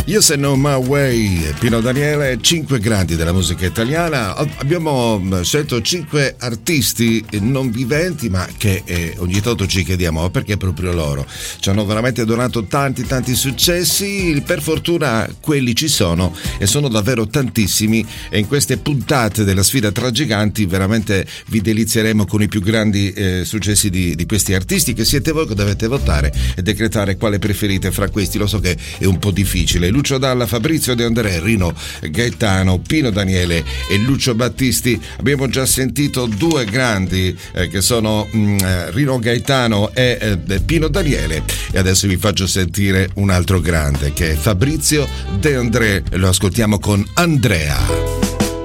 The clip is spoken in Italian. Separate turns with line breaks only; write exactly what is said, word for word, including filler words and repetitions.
Io se no my way, Pino Daniele, cinque grandi della musica italiana. Abbiamo scelto cinque artisti non viventi, ma che eh, ogni tanto ci chiediamo perché proprio loro ci hanno veramente donato tanti tanti successi. Per fortuna quelli ci sono e sono davvero tantissimi, e in queste puntate della sfida tra giganti veramente vi delizieremo con i più grandi eh, successi di, di questi artisti, che siete voi che dovete votare e decretare quale preferite fra questi. Lo so che è un po' difficile. Lucio Dalla, Fabrizio De André, Rino Gaetano, Pino Daniele e Lucio Battisti. Abbiamo già sentito due grandi eh, che sono mh, Rino Gaetano e eh, Pino Daniele, e adesso vi faccio sentire un altro grande che è Fabrizio De André. Lo ascoltiamo con Andrea.